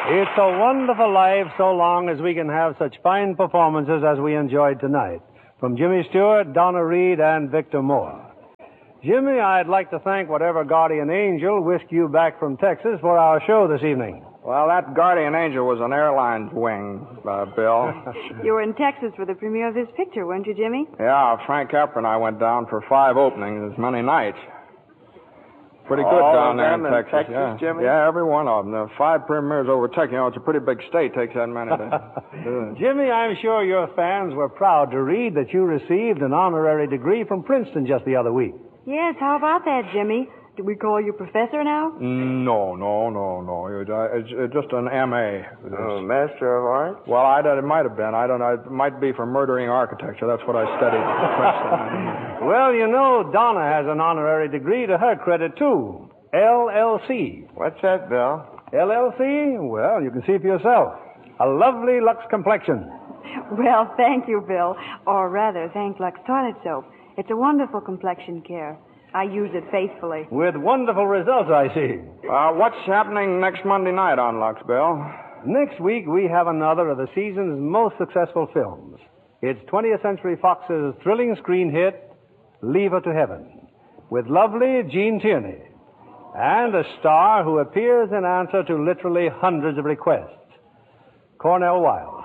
It's a wonderful life so long as we can have such fine performances as we enjoyed tonight. From Jimmy Stewart, Donna Reed, and Victor Moore. Jimmy, I'd like to thank whatever guardian angel whisked you back from Texas for our show this evening. Well, that guardian angel was an airline's wing, Bill. You were in Texas for the premiere of his picture, weren't you, Jimmy? Yeah, Frank Capra and I went down for 5 openings as many nights. Pretty good All down of there them in Texas. Texas, Yeah. Jimmy? Yeah, every one of them. The 5 premieres over Texas. You know, it's a pretty big state. Takes that many to do it. Jimmy, I'm sure your fans were proud to read that you received an honorary degree from Princeton just the other week. Yes, how about that, Jimmy? Do we call you professor now? No. It's just an M.A. Oh, Master of Arts? Well, it might have been. I don't know. It might be for murdering architecture. That's what I studied at Princeton. Well, you know, Donna has an honorary degree to her credit, too. LLC. What's that, Bill? LLC? Well, you can see for yourself. A lovely Lux complexion. Well, thank you, Bill. Or rather, thank Lux Toilet Soap. It's a wonderful complexion care. I use it faithfully. With wonderful results, I see. What's happening next Monday night on Lux, Bill? Next week, we have another of the season's most successful films. It's 20th Century Fox's thrilling screen hit, Leave Her to Heaven, with lovely Gene Tierney, and a star who appears in answer to literally hundreds of requests, Cornell Wilde.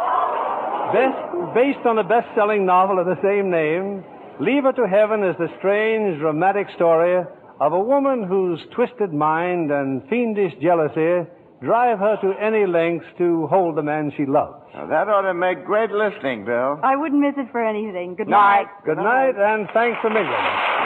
Based on the best-selling novel of the same name, Leave Her to Heaven is the strange, dramatic story of a woman whose twisted mind and fiendish jealousy drive her to any lengths to hold the man she loves. Now, that ought to make great listening, Bill. I wouldn't miss it for anything. Good night. Good night, and thanks a million.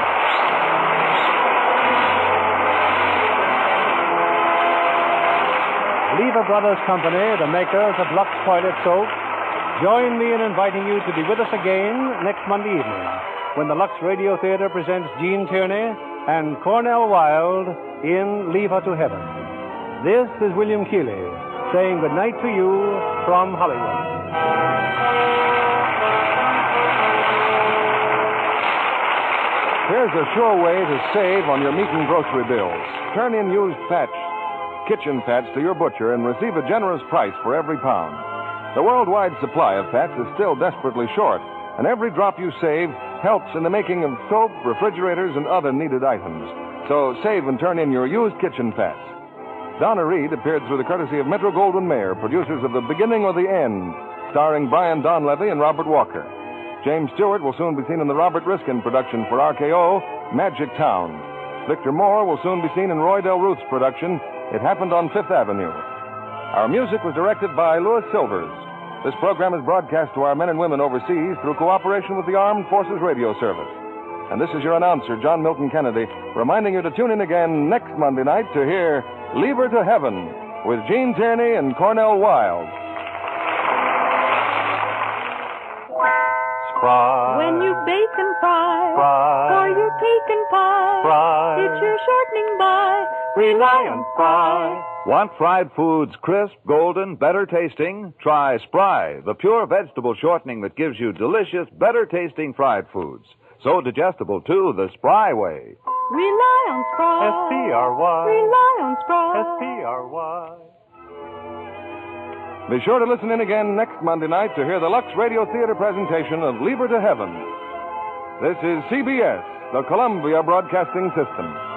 Lever Brothers Company, the makers of Lux Toilet Soap, join me in inviting you to be with us again next Monday evening when the Lux Radio Theater presents Gene Tierney and Cornell Wilde in Leave Her to Heaven. This is William Keighley saying good night to you from Hollywood. Here's a sure way to save on your meat and grocery bills. Turn in used kitchen fats to your butcher and receive a generous price for every pound. The worldwide supply of fats is still desperately short, and every drop you save helps in the making of soap, refrigerators, and other needed items. So save and turn in your used kitchen fats. Donna Reed appeared through the courtesy of Metro-Goldwyn-Mayer, producers of The Beginning or the End, starring Brian Donlevy and Robert Walker. James Stewart will soon be seen in the Robert Riskin production for RKO, Magic Town. Victor Moore will soon be seen in Roy Del Ruth's production, It Happened on Fifth Avenue. Our music was directed by Louis Silvers. This program is broadcast to our men and women overseas through cooperation with the Armed Forces Radio Service. And this is your announcer, John Milton Kennedy, reminding you to tune in again next Monday night to hear Leave Her to Heaven with Gene Tierney and Cornell Wilde. Spry. When you bake and fry, for your cake and pie, it's your shortening by Reliant Fry. Want fried foods crisp, golden, better tasting? Try Spry, the pure vegetable shortening that gives you delicious, better tasting fried foods. So digestible, too, the Spry way. Rely on Spry. S-P-R-Y. Rely on Spry. S-P-R-Y. Be sure to listen in again next Monday night to hear the Lux Radio Theater presentation of Leave Her to Heaven. This is CBS, the Columbia Broadcasting System.